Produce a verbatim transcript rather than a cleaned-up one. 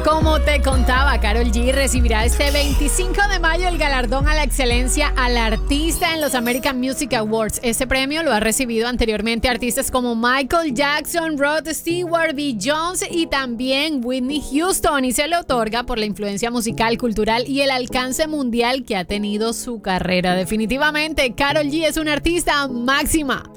Como te contaba, Karol G recibirá este veinticinco de mayo el galardón a la excelencia al artista en los American Music Awards. Este premio lo ha recibido anteriormente artistas como Michael Jackson, Rod Stewart, Beyoncé y también Whitney Houston, y se le otorga por la influencia musical, cultural y el alcance mundial que ha tenido su carrera. Definitivamente, Karol G es una artista máxima.